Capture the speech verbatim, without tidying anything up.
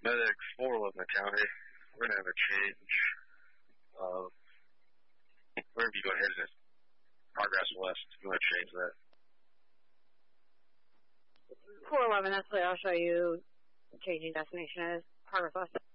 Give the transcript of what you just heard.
Medic four eleven County. We're going to have a change. Uh, wherever you go ahead and Progress West, you want to change that. four eleven, that's what I'll show you. Changing destination is Progress West.